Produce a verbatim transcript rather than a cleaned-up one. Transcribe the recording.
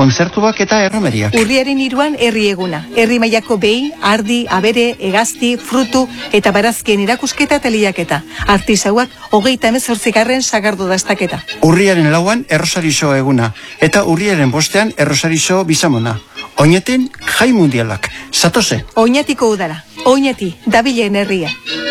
kontzertuak eta erromeriak. Urriaren hiruan herri eguna. Herri mailako behi, ardi, abere, hegazti, frutu eta barazkien erakusketa eta lehiaketa. Artisauak hogeita hemezortzigarren sagardo dastaketa. Urriaren lauan errosarizo eguna eta urriaren bostean errosarizo bizamona. Oñetin jai mundialak. Zatoze. Oñatiko udara. Oñati, dabilen herria.